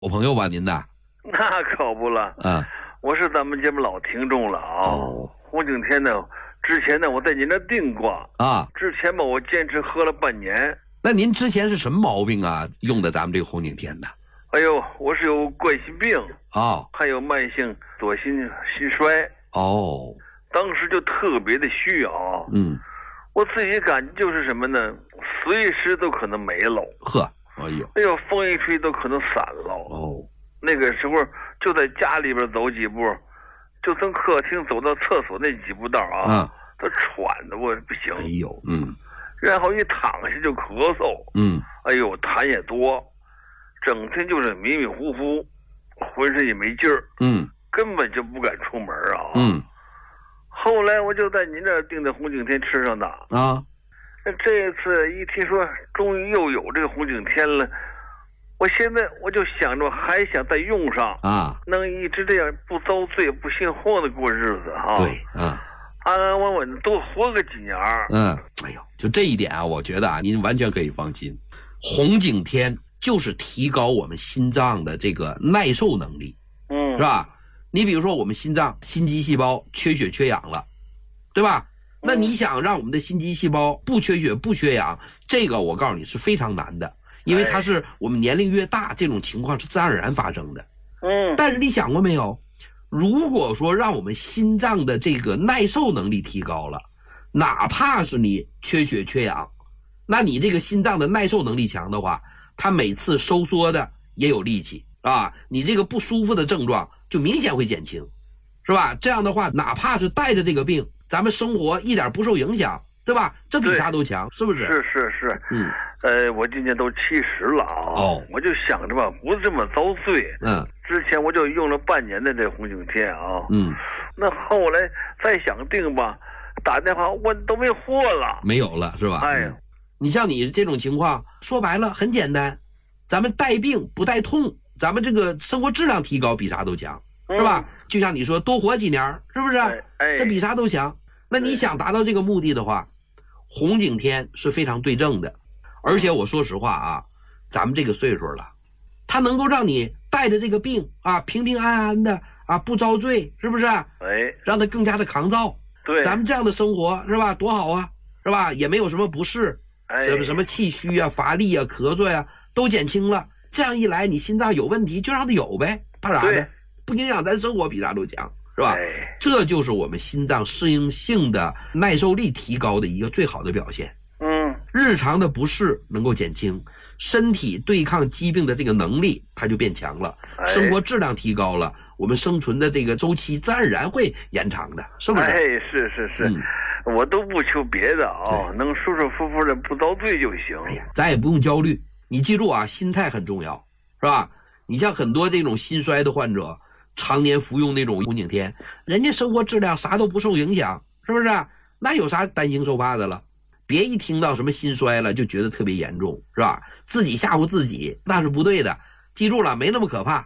我朋友吧，您的？ 那可不了，我是咱们节目老听众了啊。红景天呢，之前呢我在您这订过啊，之前吧我坚持喝了半年。 那您之前是什么毛病啊？用的咱们这个红景天的？ 哎呦，我是有冠心病还有慢性左心衰当时就特别的虚啊。我自己感觉就是什么呢？随时都可能没了。哎呦，风一吹都可能散了。那个时候就在家里边走几步，就从客厅走到厕所那几步道都喘的我不行。然后一躺下就咳嗽。哎呦，痰也多，整天就是迷迷糊糊，浑身也没劲儿。根本就不敢出门啊。后来我就在您这订的红景天吃上的这次一听说终于又有这个红景天了，我现在我就想着还想再用上能一直这样不遭罪不心慌的过日子安安稳稳的多活个几年。 哎呦，就这一点啊，我觉得您完全可以放心。红景天就是提高我们心脏的这个耐受能力，是吧？你比如说我们心脏心肌细胞缺血缺氧了，对吧？那你想让我们的心肌细胞不缺血不缺氧，这个我告诉你是非常难的，因为它是我们年龄越大，这种情况是自然而然发生的。但是你想过没有，如果说让我们心脏的这个耐受能力提高了，哪怕是你缺血缺氧，那你这个心脏的耐受能力强的话，它每次收缩的也有力气你这个不舒服的症状就明显会减轻，是吧？这样的话，哪怕是带着这个病，咱们生活一点不受影响，对吧？这比啥都强，是不是？ 是。我今年都70了我就想着吧，不这么遭罪。之前我就用了半年的这红景天那后来再想订吧，打电话问都没货了， 没有了，是吧？ 哎呀， 你像你这种情况，说白了很简单，咱们带病不带痛，咱们这个生活质量提高比啥都强，是吧？就像你说多活几年，是不是？这比啥都强。那你想达到这个目的的话，红景天是非常对症的。而且我说实话咱们这个岁数了，它能够让你带着这个病平平安安的不遭罪，是不是？让它更加的抗造。对，咱们这样的生活是吧？多好是吧？也没有什么不适，什么气虚乏力咳嗽都减轻了。这样一来，你心脏有问题就让它有呗，怕啥的？不影响咱生活比啥都强，是吧？这就是我们心脏适应性的耐受力提高的一个最好的表现。日常的不适能够减轻，身体对抗疾病的这个能力它就变强了，生活质量提高了，我们生存的这个周期自然而然会延长的，是不是？ 是。我都不求别的能舒舒服服的不遭罪就行。 咱也不用焦虑，你记住心态很重要，是吧？你像很多这种心衰的患者，常年服用那种红景天，人家生活质量啥都不受影响，是不是？那有啥担惊受怕的了？别一听到什么心衰了就觉得特别严重，是吧？自己吓唬自己那是不对的，记住了，没那么可怕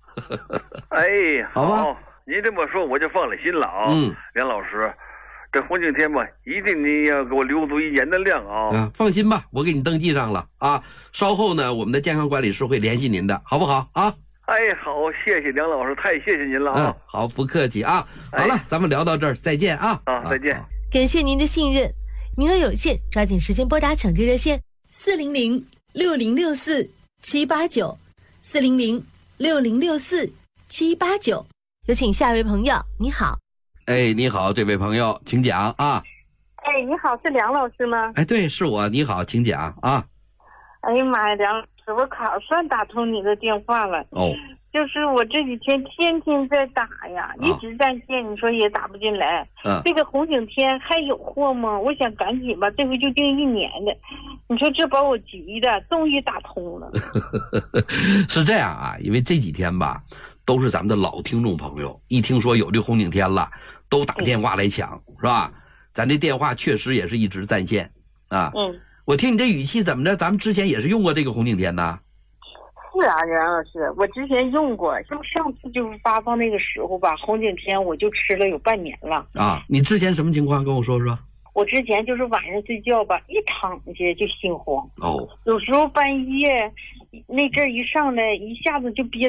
好吧， 您这么说我就放了心了梁老师，这红景天吧，一定你要给我留足1年的量放心吧，我给你登记上了稍后呢，我们的健康管理师会联系您的，好不好好， 谢谢梁老师，太谢谢您了好，不客气好了，咱们聊到这儿，再见再见。 感谢您的信任，名额有限，抓紧时间拨打抢救热线400-6064-789，400-6064-789。有请下一位朋友，你好。 你好，这位朋友，请讲你好，是梁老师吗？ 对，是我，你好，请讲哎呀妈呀，梁老师，我可算打通你的电话了就是我这几天天天在打呀，一直在线，你说也打不进来。这个红景天还有货吗？我想赶紧吧，这回就订1年的。你说这把我急的，终于打通了。 是这样因为这几天吧，都是咱们的老听众朋友，一听说有这红景天了，都打电话来抢，是吧？咱这电话确实也是一直在线我听你这语气怎么着？咱们之前也是用过这个红景天呢？ 是梁老师，我之前用过，就上次就是发放那个时候吧，红景天我就吃了有半年了你之前什么情况跟我说说？ 我之前就是晚上睡觉吧，一躺下就心慌。有时候半夜那阵一上来，一下子就憋